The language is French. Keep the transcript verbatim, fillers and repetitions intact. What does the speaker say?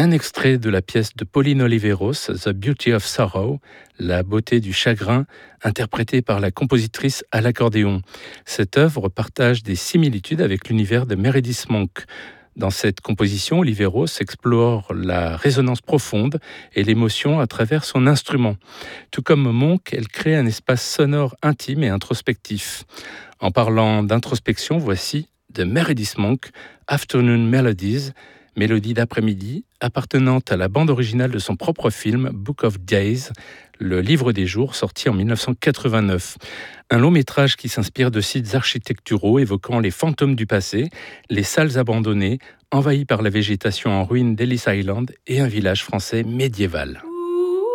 Un extrait de la pièce de Pauline Oliveros, The Beauty of Sorrow, La beauté du chagrin, interprétée par la compositrice à l'accordéon. Cette œuvre partage des similitudes avec l'univers de Meredith Monk. Dans cette composition, Oliveros explore la résonance profonde et l'émotion à travers son instrument. Tout comme Monk, elle crée un espace sonore intime et introspectif. En parlant d'introspection, voici de Meredith Monk, Afternoon Melodies, mélodie d'après-midi appartenant à la bande originale de son propre film Book of Days, le livre des jours sorti en dix-neuf cent quatre-vingt-neuf. Un long métrage qui s'inspire de sites architecturaux évoquant les fantômes du passé, les salles abandonnées, envahies par la végétation en ruine d'Ellis Island et un village français médiéval.